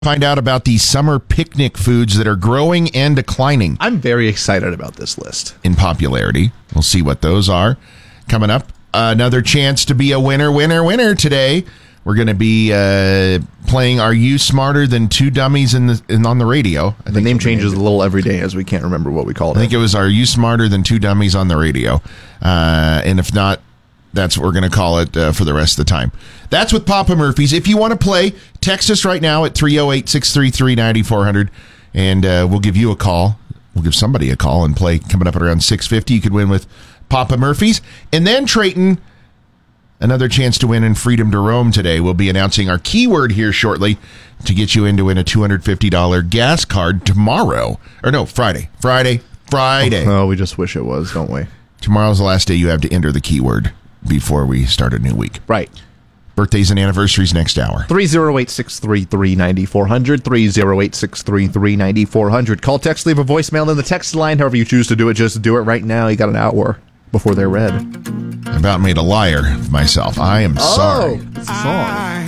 Find out about the summer picnic foods that are growing and declining I'm very excited about this list. in popularity. We'll see what those are. Coming up, another chance to be a winner today. We're going to be playing Are You Smarter Than Two Dummies on the radio? I The think name changes a little every day as we can't remember what we called I think it was Are You Smarter Than Two Dummies on the radio? And if not, that's what we're going to call it for the rest of the time. That's with Papa Murphy's. If you want to play, text us right now at 308-633-9400, and we'll give you a call. We'll give somebody a call and play coming up at around 6:50. You could win with Papa Murphy's. And then, Trayton, another chance to win in Freedom to Roam today. We'll be announcing our keyword here shortly to get you in to win a $250 gas card tomorrow. Or no, Friday. Oh, we just wish it was, don't we? Tomorrow's the last day you have to enter the keyword before we start a new week. Right. Birthdays and anniversaries next hour. 308-633-9400, 308-633-9400. Call, text, leave a voicemail in the text line. However you choose to do it, just do it right now. You got an hour before they're read. I about made a liar of myself. I am sorry. It's a song.